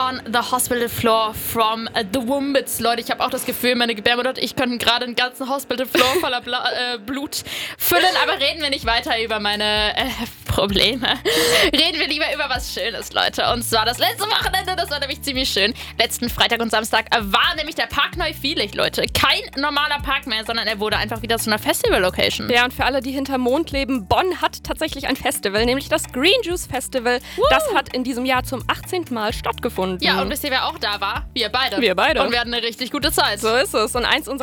on the hospital floor from the Wombats. Leute, ich habe auch das Gefühl, meine Gebärmutter und ich könnten gerade einen ganzen Hospital floor voller Blut füllen. Aber reden wir nicht weiter über meine Probleme. Reden wir lieber über was Schönes, Leute. Und zwar das letzte Wochenende, das war nämlich ziemlich schön. Letzten Freitag und Samstag war nämlich der Park Neuvielig, Leute. Kein normaler Park mehr, sondern er wurde einfach wieder zu einer Festival-Location. Ja, und für alle, die hinterm Mond leben, Bonn hat tatsächlich ein Festival, nämlich das Green Juice Festival. Das hat in diesem Jahr zum 18. Mal stattgefunden. Ja, und wisst ihr, wer auch da war? Wir beide. Wir beide. Und wir hatten eine richtig gute Zeit. So ist es. Und eins unserer